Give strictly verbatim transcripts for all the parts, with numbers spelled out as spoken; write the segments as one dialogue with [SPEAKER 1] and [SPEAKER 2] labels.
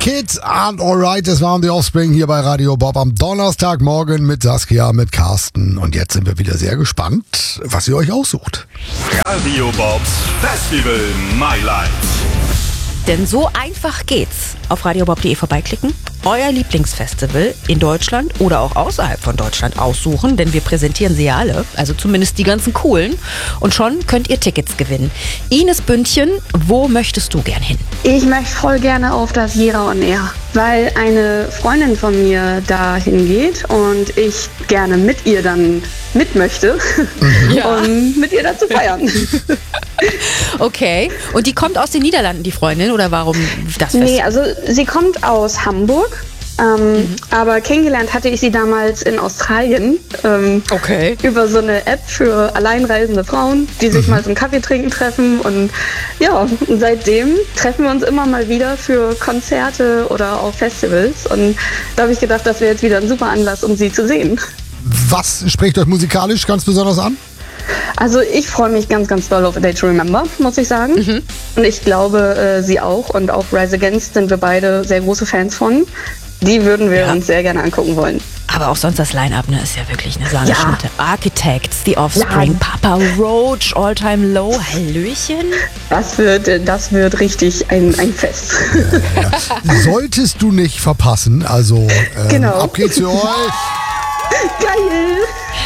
[SPEAKER 1] Kids aren't alright, das waren die Offspring hier bei Radio Bob am Donnerstagmorgen mit Saskia, mit Carsten. Und jetzt sind wir wieder sehr gespannt, was ihr euch aussucht.
[SPEAKER 2] Radio Bobs Festival My Life.
[SPEAKER 3] Denn so einfach geht's. Auf radiobob punkt de vorbeiklicken, euer Lieblingsfestival in Deutschland oder auch außerhalb von Deutschland aussuchen, denn wir präsentieren sie ja alle, also zumindest die ganzen coolen. Und schon könnt ihr Tickets gewinnen. Ines Bündchen, wo möchtest du gern hin?
[SPEAKER 4] Ich möchte voll gerne auf das Jera on Air, weil eine Freundin von mir da hingeht und ich gerne mit ihr dann mit möchte,
[SPEAKER 3] Ja.
[SPEAKER 4] um mit ihr da zu feiern.
[SPEAKER 3] Okay. Und die kommt aus den Niederlanden, die Freundin, oder warum das Fest?
[SPEAKER 4] Nee, also sie kommt aus Hamburg, ähm, mhm. aber kennengelernt hatte ich sie damals in Australien. Ähm,
[SPEAKER 3] Okay.
[SPEAKER 4] Über so eine App für alleinreisende Frauen, die sich
[SPEAKER 1] Mhm.
[SPEAKER 4] mal zum Kaffee trinken treffen. Und ja, seitdem treffen wir uns immer mal wieder für Konzerte oder auch Festivals. Und da habe ich gedacht, das wäre jetzt wieder ein super Anlass, um sie zu sehen.
[SPEAKER 1] Was spricht euch musikalisch ganz besonders an?
[SPEAKER 4] Also ich freue mich ganz, ganz doll auf A Day to Remember, muss ich sagen.
[SPEAKER 3] Mhm.
[SPEAKER 4] Und ich glaube, äh, sie auch. Und auf Rise Against sind wir beide sehr große Fans von. Die würden wir
[SPEAKER 3] Ja.
[SPEAKER 4] uns sehr gerne angucken wollen.
[SPEAKER 3] Aber auch sonst das Line-Up, ne, ist ja wirklich eine Sahneschnitte. Architects, The Offspring,
[SPEAKER 4] Ja.
[SPEAKER 3] Papa Roach, All Time Low, Hallöchen.
[SPEAKER 4] Das wird, äh, das wird richtig ein, ein Fest.
[SPEAKER 1] Solltest du nicht verpassen, also ähm,
[SPEAKER 4] Genau.
[SPEAKER 1] ab geht's für euch.
[SPEAKER 4] Geil!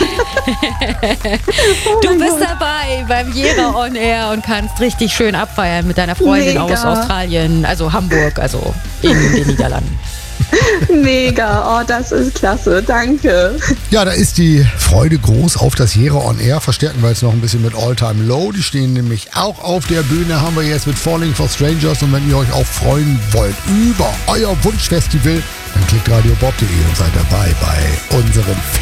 [SPEAKER 4] Oh
[SPEAKER 3] Du
[SPEAKER 4] mein
[SPEAKER 3] bist
[SPEAKER 4] Gott.
[SPEAKER 3] dabei beim Jera on Air und kannst richtig schön abfeiern mit deiner Freundin
[SPEAKER 4] Mega.
[SPEAKER 3] aus Australien, also Hamburg, also in den Niederlanden.
[SPEAKER 4] Mega, oh, das ist klasse, danke.
[SPEAKER 1] Ja, da ist die Freude groß auf das Jera on Air. Verstärken wir jetzt noch ein bisschen mit All Time Low. Die stehen nämlich auch auf der Bühne, haben wir jetzt mit Falling for Strangers. Und wenn ihr euch auch freuen wollt über euer Wunschfestival, dann klickt radiobob punkt de und seid dabei bei unseren